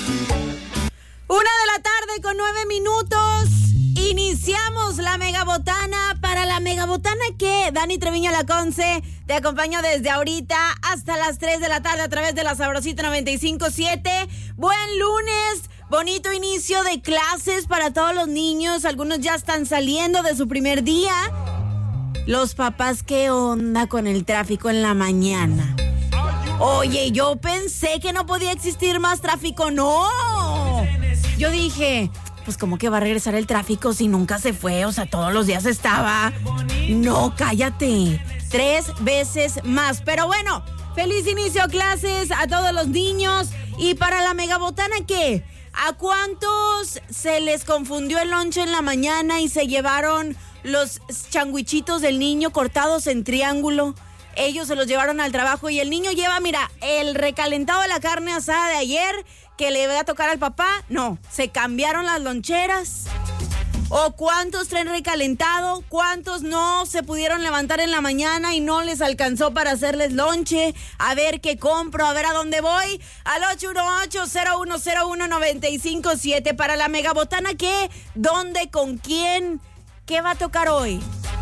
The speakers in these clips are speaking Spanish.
1:09 Iniciamos la Megabotana. Para la Megabotana que Dani Treviño Laconce te acompaña desde ahorita hasta las 3 de la tarde a través de la Sabrosita 95.7. Buen lunes, bonito inicio de clases para todos los niños. Algunos ya están saliendo de su primer día. Los papás, ¿qué onda con el tráfico en la mañana? Oye, yo pensé que no podía existir más tráfico. ¡No! Yo dije, pues ¿cómo que va a regresar el tráfico si nunca se fue? O sea, todos los días estaba. No, cállate. 3 veces más. Pero bueno, feliz inicio a clases a todos los niños. Y para la Megabotana, ¿qué? ¿A cuántos se les confundió el lonche en la mañana y se llevaron los changuichitos del niño cortados en triángulo? Ellos se los llevaron al trabajo y el niño lleva, mira, el recalentado de la carne asada de ayer que le iba a tocar al papá. No, se cambiaron las loncheras. ¿O cuántos traen recalentado? ¿Cuántos no se pudieron levantar en la mañana y no les alcanzó para hacerles lonche? A ver qué compro, a ver a dónde voy. Al 818-0101-957 para la Megabotana. ¿Qué? ¿Dónde? ¿Con quién? ¿Qué va a tocar hoy?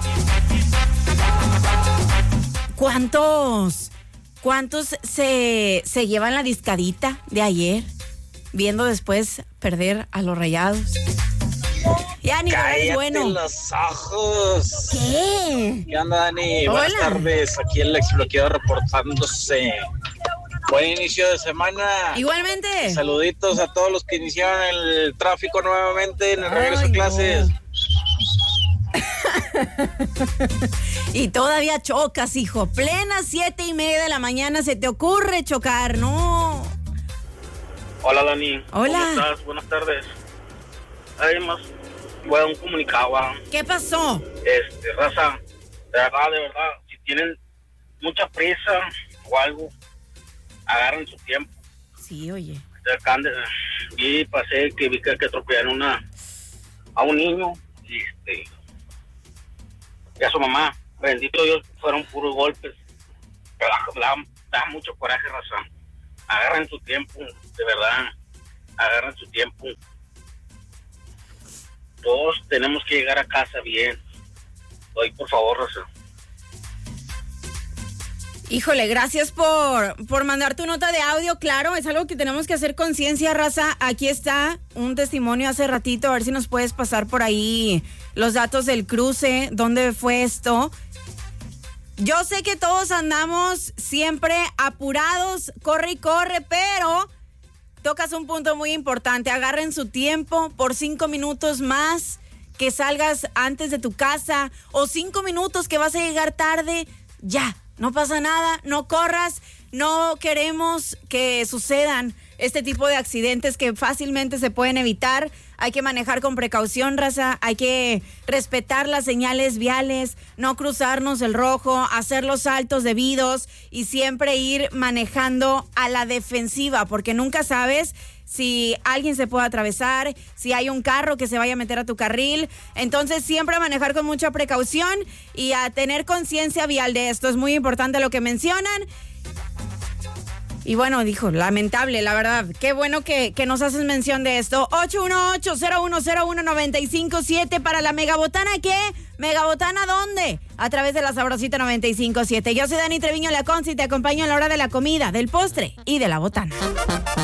¿Cuántos se llevan la discadita de ayer? Viendo después perder a los Rayados. Ya ni es bueno. Los ojos. ¿Qué? ¿Qué onda, Dani? Hola. Buenas tardes. Aquí el exbloqueado reportándose. Buen inicio de semana. Igualmente. Saluditos a todos los que iniciaron el tráfico nuevamente en el regreso a clases. Y todavía chocas, hijo. Plena 7:30 de la mañana se te ocurre chocar, ¿no? Hola, Dani. Hola. ¿Cómo estás? Buenas tardes. Además, voy a un comunicado. ¿Qué pasó? Raza, de verdad, si tienen mucha prisa o algo, agarren su tiempo. Sí, oye. Y pasé que vi que atropellaron a un niño y a su mamá. Bendito Dios, fueron puros golpes. Pero da mucho coraje, raza. Agarren su tiempo, de verdad. Agarren su tiempo. Todos tenemos que llegar a casa bien. Doy, por favor, raza. Híjole, gracias por mandar tu nota de audio. Claro, es algo que tenemos que hacer conciencia, raza. Aquí está un testimonio hace ratito, a ver si nos puedes pasar por ahí los datos del cruce, dónde fue esto. Yo sé que todos andamos siempre apurados, corre y corre, pero tocas un punto muy importante. Agarren su tiempo por 5 minutos más que salgas antes de tu casa o 5 minutos que vas a llegar tarde, ya. No pasa nada, no corras, no queremos que sucedan este tipo de accidentes que fácilmente se pueden evitar. Hay que manejar con precaución, raza, hay que respetar las señales viales, no cruzarnos el rojo, hacer los saltos debidos y siempre ir manejando a la defensiva, porque nunca sabes si alguien se puede atravesar, si hay un carro que se vaya a meter a tu carril. Entonces siempre a manejar con mucha precaución y a tener conciencia vial de esto. Es muy importante lo que mencionan. Y bueno, dijo, lamentable, la verdad. Qué bueno que nos haces mención de esto. 818-0101-957 para la Megabotana. ¿Qué? ¿Megabotana dónde? A través de la Sabrosita 95.7. Yo soy Dani Treviño Laconce y te acompaño a la hora de la comida, del postre y de la botana.